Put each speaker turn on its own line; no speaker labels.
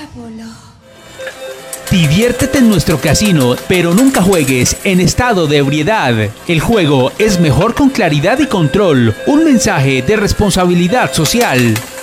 Diablo.
Diviértete en nuestro casino, pero nunca juegues en estado de ebriedad. El juego es mejor con claridad y control. Un mensaje de responsabilidad social.